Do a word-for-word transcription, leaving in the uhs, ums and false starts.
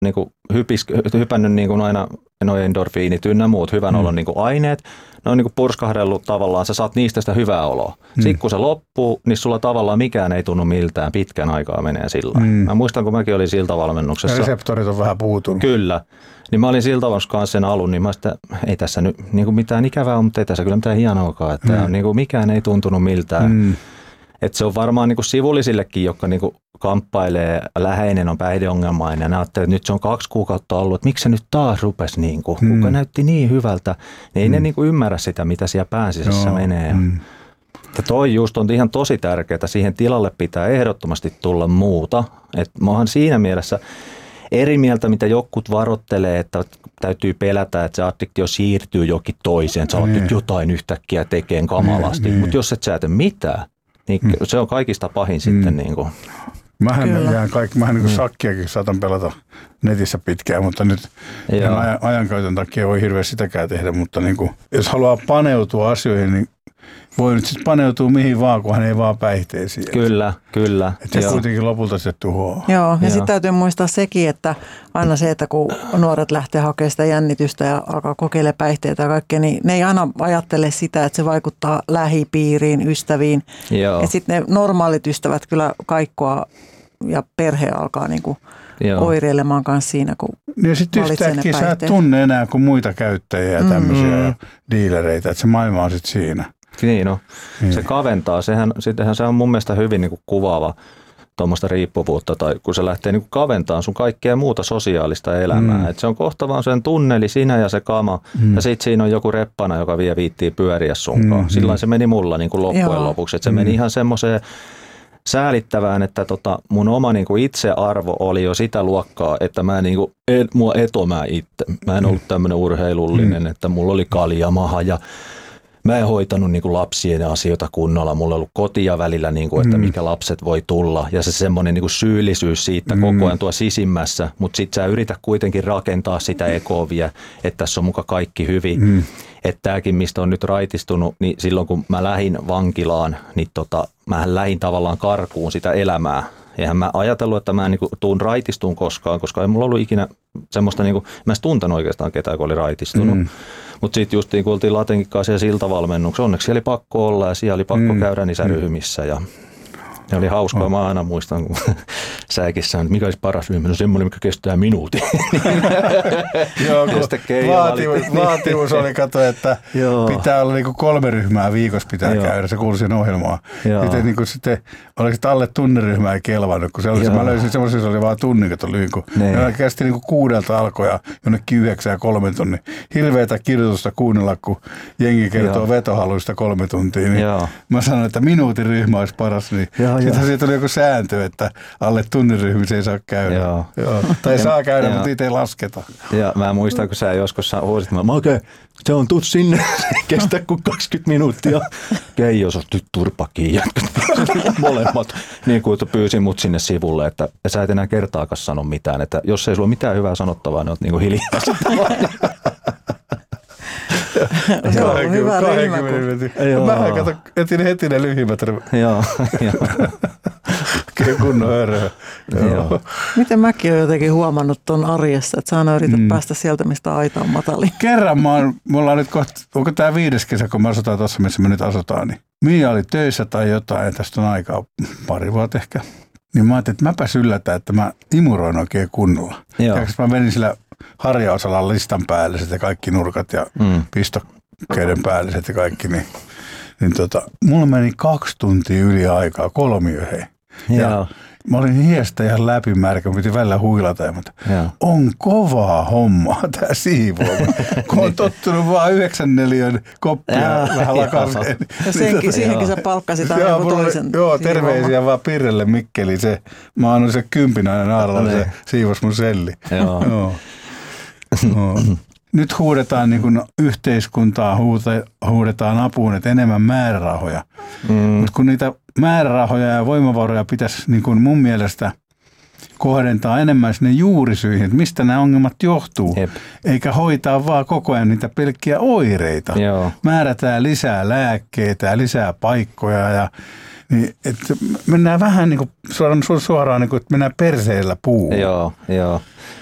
niin kuin hypis, hypännyt niin kuin aina nuo endorfiinit ynnä muut hyvän mm. olon niin kuin aineet. Ne on niin kuin purskahdellut tavallaan, sä saat niistä sitä hyvää oloa. Mm. Sitten kun se loppuu, niin sulla tavallaan mikään ei tunnu miltään, pitkän aikaa menee sillä. Mm. Mä muistan, kun mäkin olin siltavalmennuksessa. Ja reseptorit on vähän puutunut. Kyllä. Niin mä olin siltavalmennuksessa kanssa sen alun, niin mä sitä, ei tässä nyt niin kuin mitään ikävää on, mutta ei tässä kyllä mitään hienoakaan. Että mm. niin kuin mikään ei tuntunut miltään. Mm. Että se on varmaan niin kuin sivullisillekin, jotka niin kuin kamppailee, läheinen on päihdeongelmainen ja ne ajattelee, että nyt se on kaksi kuukautta ollut, että miksi se nyt taas rupesi, niin kuin, mm. kuka näytti niin hyvältä, niin ei mm. ne niin kuin ymmärrä sitä, mitä siellä pään sisässä Joo. menee. Mm. Ja toi just on ihan tosi tärkeää, siihen tilalle pitää ehdottomasti tulla muuta. Että mä oon siinä mielessä eri mieltä, mitä jotkut varoittelee, että täytyy pelätä, että se addiktio siirtyy jokin toiseen, että sä alat nyt jotain yhtäkkiä tekemään kamalasti, mm. mutta jos et sä tee mitään, niin mm. se on kaikista pahin mm. sitten. Niin kuin. Mähän jään kaikki, mähän niin kuin shakkiakin saatan pelata netissä pitkään, mutta nyt en ajan, ajankäytön takia voi hirveästi sitäkään tehdä, mutta niin kuin, jos haluaa paneutua asioihin, niin voi nyt sitten paneutua mihin vaan, kunhan ei vaan päihteisiin. Kyllä, kyllä. Että se kuitenkin lopulta se tuhoaa. Joo, ja sitten täytyy muistaa sekin, että aina se, että kun nuoret lähtee hakemaan sitä jännitystä ja alkaa kokeilemaan päihteitä ja kaikkea, niin ne ei aina ajattele sitä, että se vaikuttaa lähipiiriin, ystäviin. Joo. Ja sitten ne normaalit ystävät kyllä kaikkoa ja perhe alkaa niinku oireilemaan kanssa siinä, kun ja sitten yhtäkkiä sä et tunne enää kuin muita käyttäjiä ja tämmöisiä mm. ja diilereitä, että se maailma on sitten siinä. Niin no, niin. Se kaventaa. Sehän, sittenhän se on mun mielestä hyvin niin kuin kuvaava tuommoista riippuvuutta, tai kun se lähtee niin kuin kaventamaan sun kaikkea muuta sosiaalista elämää. Mm. Et se on kohta vaan sen tunneli, sinä ja se kama, mm. ja sitten siinä on joku reppana, joka vie viittii pyöriä sunkaan. Mm. Silloin se meni mulla niin kuin loppujen Joo. lopuksi. Et se mm. meni ihan semmoiseen säälittävään, että tota, mun oma niin kuin itsearvo oli jo sitä luokkaa, että mä niin kuin, et, mua eto mä itse. Mä en ollut tämmöinen urheilullinen, mm. että mulla oli kaljamaha ja mä en hoitanut niin kuin lapsien asioita kunnolla. Mulla on ollut kotia välillä, niin kuin, että mm. mikä lapset voi tulla. Ja se semmoinen niin kuin syyllisyys siitä mm. koko ajan tuo sisimmässä. Mutta sit sä yrität kuitenkin rakentaa sitä ekoovia, että tässä on muka kaikki hyvin. Mm. Että tämäkin, mistä on nyt raitistunut, niin silloin kun mä lähdin vankilaan, niin tota, mähän lähdin tavallaan karkuun sitä elämää. Eihän mä ajatellut, että mä en niin tuun raitistuun koskaan, koska ei mulla ollut ikinä semmoista, niin kuin, mä en tuntenut oikeastaan ketään, kun oli raitistunut. Mm. Mutta sitten just niin kun oltiin Latenkin kanssa siltavalmennuksessa, onneksi siellä oli pakko olla ja siellä oli pakko mm. käydä niissä mm. ryhmissä. Ja, ja oli hauskaa, oh. mä aina muistan, kun säkin sanoin, että mikä olisi paras ryhmä, no semmoinen, mikä kestää minuutin. Joo, vaatimus, vaatimus oli, kato, että pitää olla niinku kolme ryhmää viikossa pitää Joo. käydä, se kuului siihen ohjelmaan. Sitten, niin sitten oliko sitten alle tunniryhmää ei kelvannut, kun se oli, mä löysin semmoisia, se oli vaan tunnin, kato lyhin, kun ne kesti niinku kuudelta alkoi ja jonnekin yhdeksän ja kolmen tunnin. Hirveätä kirjoitusta kuunnella, kun jengi kertoo Joo. vetohaluista kolme tuntia. Niin mä sanoin, että minuutin ryhmä olisi paras, niin sitten siitä oli joku sääntö, että alle tunnin ryhmissä ei saa käydä. Joo. Joo. Tai ja, saa käydä, ja, mutta niitä ei lasketa. Ja mä muistan, kun sä joskus huusit, että mä okei, se on tuu sinne, se ei kestä kuin kaksikymmentä minuuttia. Keijo, sä oot nyt turpakiin. Molemmat. Niin kuin pyysin mut sinne sivulle, että sä et enää kertaakaan sano mitään. Että jos ei sulla mitään hyvää sanottavaa, niin oot niin kuin hiljaa. Se on hyvä ryhmä. Mä kato, etin heti ne lyhimmät. Joo. Kunnon hörö. Miten mäkin olen jotenkin huomannut tuon arjessa, että sä aina yrität mm. päästä sieltä, mistä aita on matalin. Kerran mä oon, mulla on nyt kohta, onko tää viides kesä, kun me asutaan tuossa, missä me nyt asutaan, niin Mia oli töissä tai jotain, ja tästä on aikaa pari vuotta ehkä. Niin mä ajattelin, että mäpäs yllätän, että mä imuroin oikein kunnolla. Ja mä menin sillä harjaosalla listan päälliset ja kaikki nurkat ja mm. pistokkeiden päälliset ja kaikki, niin, niin tota, mulla meni kaksi tuntia yli aikaa, kolmio hei. Ja mä olin hiestä ihan läpimärkä, mä piti välillä huilata, mutta on kovaa hommaa tää siivoama. Kun on tottunut vaan yhdeksän neliön koppia vähän lakaseen. Ja senkin, siihenkin sä palkkasit aina joku toisen. Joo, terveisiä vaan Pirrelle Mikkeli. Se, mä annoin se kympin aina naaralla, se siivos mun selli. Joo. Joo. No. Nyt huudetaan niin kuin yhteiskuntaa, huudetaan apuun, että enemmän määrärahoja. Mm. Mutta kun niitä määrärahoja ja voimavaroja pitäisi niin kuin mun mielestä kohdentaa enemmän sinne juurisyihin, että mistä nämä ongelmat johtuu. Jep. Eikä hoitaa vaan koko ajan niitä pelkkiä oireita. Joo. Määrätään lisää lääkkeitä ja lisää paikkoja ja niin, että mennään vähän niin kuin suoraan, suoraan niin kuin, että mennään perseellä puuhun. Joo, joo.